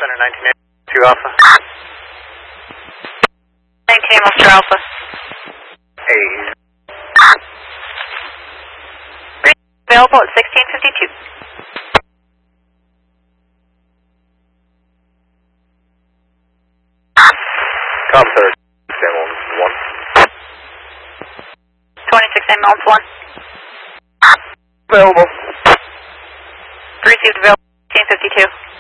Center 1982 Alpha. 19 Monster Alpha. Hey. Available at 1652. Com Center 1. 26 ambulance 1. Available. Received available 1652.